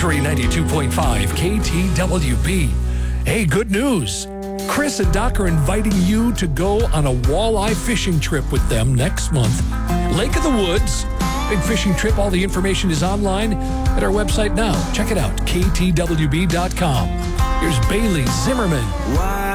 Victory 92.5 KTWB. Hey, good news. Chris and Doc are inviting you to go on a walleye fishing trip with them next month. Lake of the Woods. Big fishing trip. All the information is online at our website now. Check it out, ktwb.com. Here's Bailey Zimmerman. Why